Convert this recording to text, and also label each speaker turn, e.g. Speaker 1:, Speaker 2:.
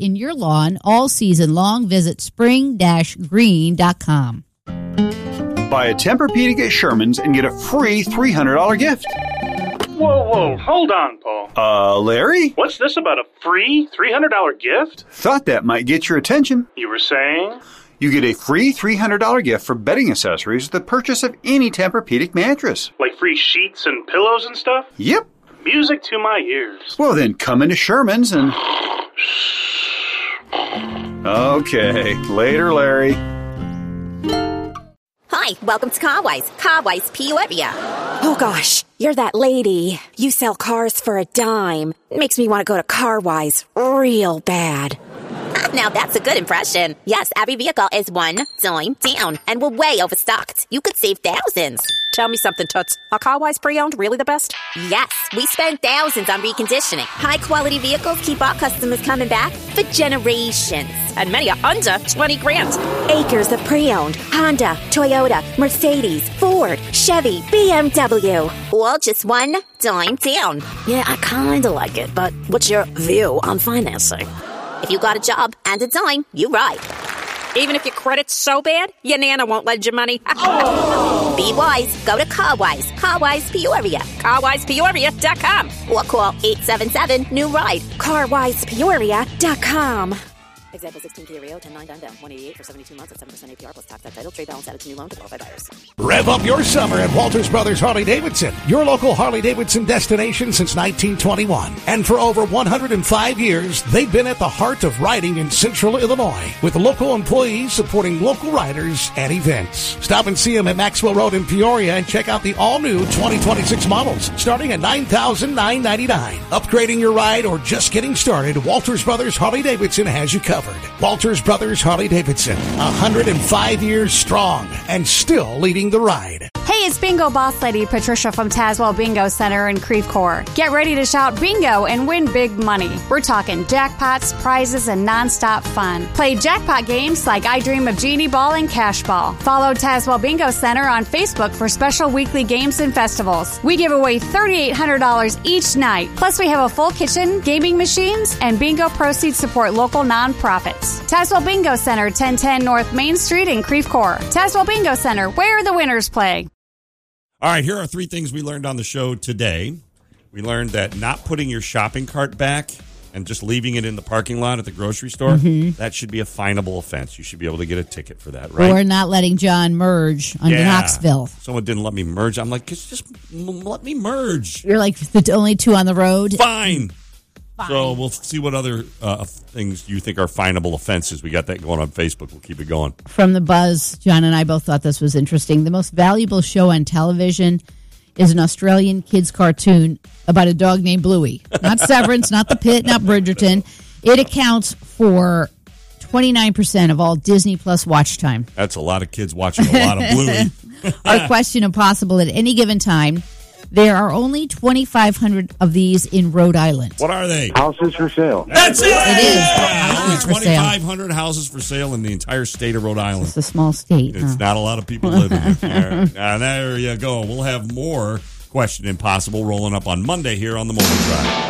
Speaker 1: in your lawn all season long. Visit spring-green.com.
Speaker 2: Buy a Tempur-Pedic at Sherman's and get a free $300 gift.
Speaker 3: Whoa, hold on, Paul.
Speaker 2: Larry?
Speaker 3: What's this about a free $300 gift?
Speaker 2: Thought that might get your attention.
Speaker 3: You were saying?
Speaker 2: You get a free $300 gift for bedding accessories with the purchase of any Tempur-Pedic mattress.
Speaker 3: Like free sheets and pillows and stuff?
Speaker 2: Yep.
Speaker 3: Music to my ears.
Speaker 2: Well, then come into Sherman's and... Okay, later, Larry.
Speaker 4: Hi, welcome to Carwise. Carwise Peoria.
Speaker 5: Oh gosh, you're that lady. You sell cars for a dime. Makes me want to go to Carwise real bad.
Speaker 4: Now that's a good impression. Yes, every vehicle is one dime down, and we're way overstocked. You could save thousands.
Speaker 5: Tell me something, Toots. Are Carwise pre-owned really the best?
Speaker 4: Yes, we spend thousands on reconditioning. High-quality vehicles keep our customers coming back for generations.
Speaker 5: And many are under 20 grand.
Speaker 4: Acres of pre-owned Honda, Toyota, Mercedes, Ford, Chevy, BMW. All just one dime down.
Speaker 5: Yeah, I kind of like it, but what's your view on financing?
Speaker 4: If you got a job and a dime, you ride.
Speaker 5: Even if your credit's so bad, your Nana won't lend you money.
Speaker 4: Be wise. Go to Carwise. Carwise Peoria.
Speaker 5: CarwisePeoria.com.
Speaker 4: Or call 877-NEW-RIDE.
Speaker 5: CarwisePeoria.com. Example 16 Kia Rio, 10-9 down, 188 for 72 months at 7% APR plus tax at title. Trade balance added to new loan to qualify buyers.
Speaker 6: Rev up your summer at Walters Brothers Harley-Davidson, your local Harley-Davidson destination since 1921. And for over 105 years, they've been at the heart of riding in Central Illinois, with local employees supporting local riders and events. Stop and see them at Maxwell Road in Peoria and check out the all-new 2026 models, starting at $9,999. Upgrading your ride or just getting started, Walters Brothers Harley-Davidson has you covered. Walters Brothers Harley-Davidson, 105 years strong and still leading the ride.
Speaker 7: Hey, it's Bingo Boss Lady Patricia from Tazewell Bingo Center in Creve Coeur. Get ready to shout bingo and win big money. We're talking jackpots, prizes, and nonstop fun. Play jackpot games like I Dream of Genie Ball and Cash Ball. Follow Tazewell Bingo Center on Facebook for special weekly games and festivals. We give away $3,800 each night. Plus, we have a full kitchen, gaming machines, and bingo proceeds support local nonprofits. Tazewell Bingo Center, 1010 North Main Street in Creve Coeur. Tazewell Bingo Center, where the winners play.
Speaker 8: All right, here are 3 things we learned on the show today. We learned that not putting your shopping cart back and just leaving it in the parking lot at the grocery store, that should be a finable offense. You should be able to get a ticket for that, right?
Speaker 1: Or not letting John merge under Knoxville.
Speaker 8: Someone didn't let me merge. I'm like, just let me merge.
Speaker 1: You're like the only two on the road.
Speaker 8: Fine. So we'll see what other things you think are finable offenses. We got that going on Facebook. We'll keep it going.
Speaker 1: From the Buzz, John and I both thought this was interesting. The most valuable show on television is an Australian kids cartoon about a dog named Bluey. Not Severance, not The Pit, not Bridgerton. It accounts for 29% of all Disney Plus watch time.
Speaker 8: That's a lot of kids watching a lot of Bluey.
Speaker 1: Our question impossible at any given time. There are only 2,500 of these in Rhode Island.
Speaker 8: What are they?
Speaker 9: Houses for sale.
Speaker 8: That's it!
Speaker 1: It is.
Speaker 8: Only 2,500 houses for sale in the entire state of Rhode Island.
Speaker 1: It's a small state.
Speaker 8: It's not a lot of people living there. There you go. We'll have more Question Impossible rolling up on Monday here on the Morning Drive.